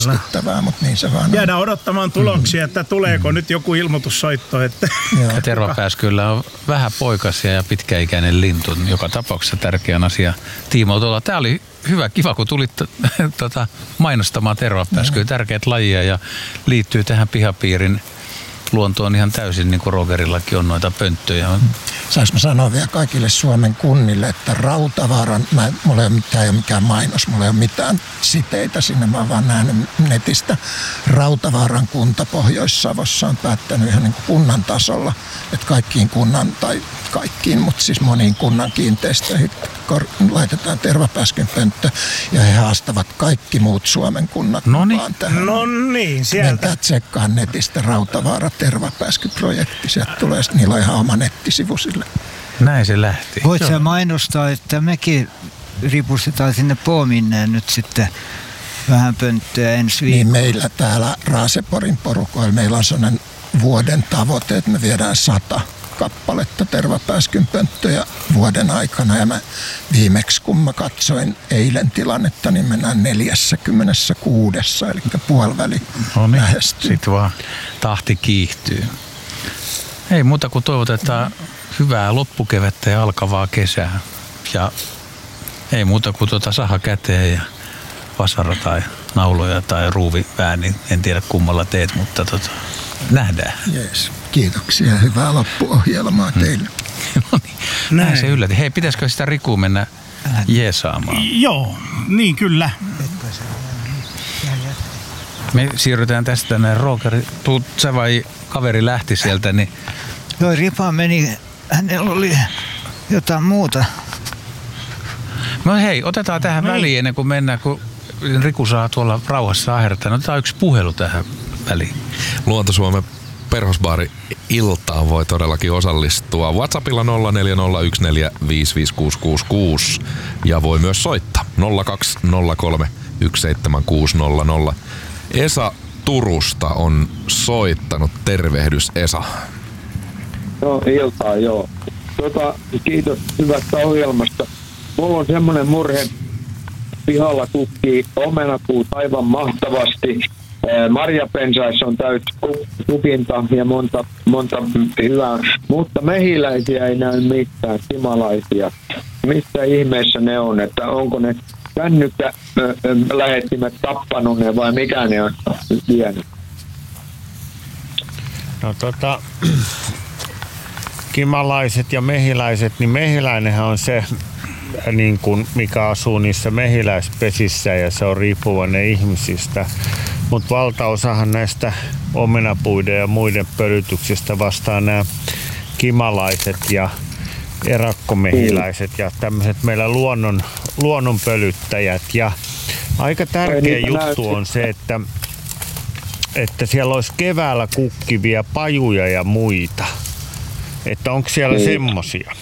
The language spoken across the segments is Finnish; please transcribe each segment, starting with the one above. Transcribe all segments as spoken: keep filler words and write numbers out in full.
mutta niin se vaan jäädään odottamaan tuloksia, että tuleeko mm. nyt joku ilmoitussoitto. Että Tervapääskyllä on vähän poikasia ja pitkäikäinen lintu. Joka tapauksessa tärkeän asia tiimoilta. Tämä oli hyvä, kiva, kun tulit tuota, mainostamaan tervapääskyä. Tärkeät lajia ja liittyy tähän pihapiirin luontoon ihan täysin, niin kuin Rogerillakin on noita pönttöjä. Saanko mä sanoa vielä kaikille Suomen kunnille, että Rautavaaran, mä, mulla ei ole mitään, ei ole mikään mainos, mulla ei ole mitään siteitä sinne, mä oon vaan nähnyt netistä. Rautavaaran kunta Pohjois-Savossa on päättänyt ihan niin kuin kunnan tasolla, että kaikkiin kunnan, tai kaikkiin, mutta siis moniin kunnan kiinteistöihin laitetaan tervapääskyn pönttö, ja he haastavat kaikki muut Suomen kunnat mukaan tähän. No niin, sieltä. Menkää tsekkaa netistä Rautavaara tervapääskyprojekti, sieltä tulee, niillä on ihan oma nettisivu sille. Näin se lähti. Voit sä mainostaa, että mekin ripustetaan sinne Poominneen nyt sitten vähän pönttöä ensi viikolla. Niin meillä täällä Raaseporin porukoilla meillä on sellainen vuoden tavoite, että me viedään sata kappaletta tervapääskyn pönttöjä vuoden aikana. Ja mä viimeksi, kun mä katsoin eilen tilannetta, niin mennään neljäkymmentäkuusi, eli puoliväli no niin, lähestyy. Sitten vaan tahti kiihtyy. Ei muuta kuin toivotetaan hyvää loppukevättä ja alkavaa kesää. Ja ei muuta kuin tuota saha käteen ja vasara tai nauloja tai ruuvivääni. En tiedä kummalla teet, mutta tota, nähdään. Jees. Kiitoksia. Hyvää loppuohjelmaa teille. Hmm. No niin, näin. näin se yllätti. Hei, pitäisikö sitä Riku mennä jeesaamaan? Joo, niin kyllä. Me siirrytään tästä näin. Roger, tuut sä vai kaveri lähti sieltä, niin... Joo, Ripa meni. Hänellä oli jotain muuta. No hei, otetaan tähän no väliin ennen kuin mennään, kun Riku saa tuolla rauhassa ahertaa. Otetaan yksi puhelu tähän väliin. Luonto-Suomen Perhosbaari iltaan voi todellakin osallistua WhatsAppilla nolla neljä nolla yksi neljä viisi viisi kuusi kuusi kuusi ja voi myös soittaa nolla kaksi nolla kolme yksi seitsemän kuusi nolla nolla. Esa Turusta on soittanut. Tervehdys, Esa. No iltaa, joo. Tota, kiitos hyvästä ohjelmasta. Mulla on semmoinen murhe. Pihalla kukkii omenapuut aivan mahtavasti. Marjapensaissa on täyt kukinta ja monta, monta hyvää, mutta mehiläisiä ei näy mitään, simalaisia. Missä ihmeessä ne on, että onko ne kännykkä lähettimet tappanut ne vai mikä ne on vienyt? No tota, kimalaiset ja mehiläiset, niin mehiläinenhän on se, niin kuin mikä asuu niissä mehiläispesissä ja se on riippuvainen ihmisistä. Mutta valtaosahan näistä omenapuiden ja muiden pölytyksistä vastaa nämä kimalaiset ja erakkomehiläiset ja tämmöiset meillä luonnon, luonnon pölyttäjät. Ja aika tärkeä juttu on se, että, että siellä olisi keväällä kukkivia pajuja ja muita. Että onko siellä niin semmosia?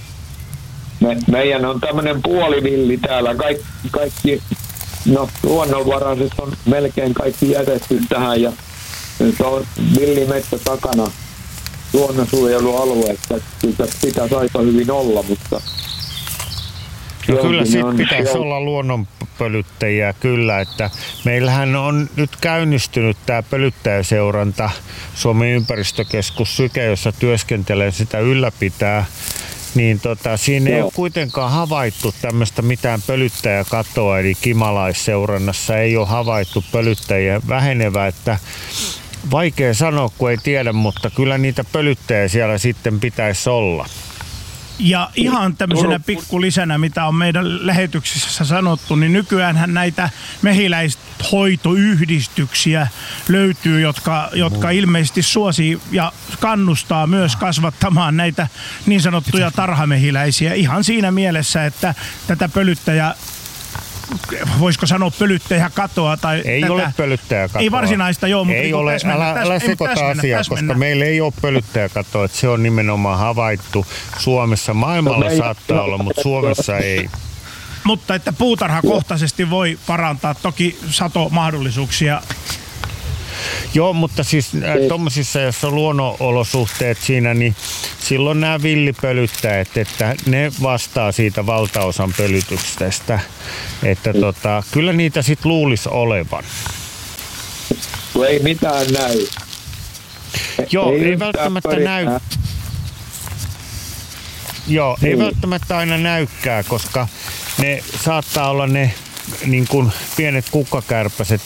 Me, meidän on tämmöinen puolivilli täällä. Kaik, kaikki no, luonnonvaraiset on melkein kaikki jätetty tähän ja nyt on villimetsä takana luonnonsuojelualueessa. Sitä pitäisi aika hyvin olla, mutta... No kyllä siitä pitäisi jo olla luonnonpölyttäjiä kyllä, että meillähän on nyt käynnistynyt tämä pölyttäjäseuranta. Suomen ympäristökeskus Syke, jossa työskentelee, sitä ylläpitää. Niin tota, siinä ei ole kuitenkaan havaittu tämmöistä mitään pölyttäjäkatoa, eli kimalaisseurannassa ei ole havaittu pölyttäjiä vähenevää, että vaikea sanoa, kun ei tiedä, mutta kyllä niitä pölyttäjiä siellä sitten pitäisi olla. Ja ihan tämmöisenä pikkulisänä, mitä on meidän lähetyksessä sanottu, niin nykyäänhän näitä mehiläishoitoyhdistyksiä löytyy, jotka, jotka ilmeisesti suosii ja kannustaa myös kasvattamaan näitä niin sanottuja tarhamehiläisiä ihan siinä mielessä, että tätä pölyttäjä, voisiko sanoa pölyttäjäkatoa tai ei tätä, ole pölyttäjäkatoa. Ei varsinaista joo, mutta ei ole, älä, älä sekoita asiaa, koska meillä ei ole pölyttäjäkatoa, että se on nimenomaan havaittu Suomessa. Maailmalla no, saattaa olla, mutta Suomessa ei. Mutta että puutarhakohtaisesti voi parantaa toki satomahdollisuuksia. Joo, mutta siis äh, tommosissa, jos on luonnonolosuhteet siinä, niin silloin nämä villipölyttäjät, että ne vastaa siitä valtaosan pölytyksestä. Että tota, kyllä niitä sit luulisi olevan. kun ei mitään näy. Joo, ei, ei yhtään välttämättä pörinää. näy. Joo, ei Niin. välttämättä aina näykää, koska ne saattaa olla ne niin kuin pienet kukkakärpäset